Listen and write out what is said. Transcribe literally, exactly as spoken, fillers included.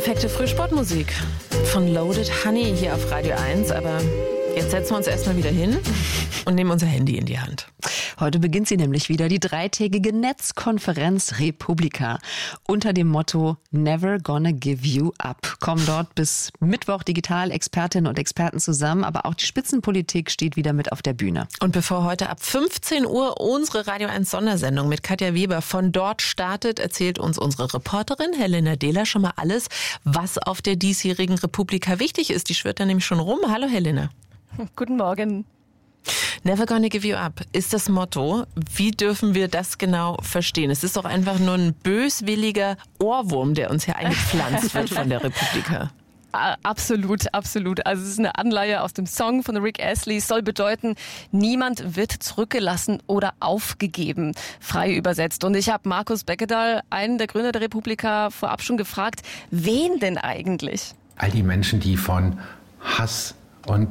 Perfekte Frühsportmusik von Loaded Honey hier auf Radio eins. Aber jetzt setzen wir uns erstmal wieder hin und nehmen unser Handy in die Hand. Heute beginnt sie nämlich wieder, die dreitägige Netzkonferenz Republika. Unter dem Motto Never Gonna Give You Up kommen dort bis Mittwoch digital Expertinnen und Experten zusammen, aber auch die Spitzenpolitik steht wieder mit auf der Bühne. Und bevor heute ab fünfzehn Uhr unsere Radio eins Sondersendung mit Katja Weber von dort startet, erzählt uns unsere Reporterin Helena Dehler schon mal alles, was auf der diesjährigen Republika wichtig ist. Die schwirrt da nämlich schon rum. Hallo Helena. Guten Morgen. Never gonna give you up ist das Motto. Wie dürfen wir das genau verstehen? Es ist doch einfach nur ein böswilliger Ohrwurm, der uns hier eingepflanzt wird von der Republika. Absolut, absolut. Also es ist eine Anleihe aus dem Song von Rick Astley. Soll bedeuten, niemand wird zurückgelassen oder aufgegeben, frei übersetzt. Und ich habe Markus Beckedahl, einen der Gründer der Republika, vorab schon gefragt, wen denn eigentlich? All die Menschen, die von Hass und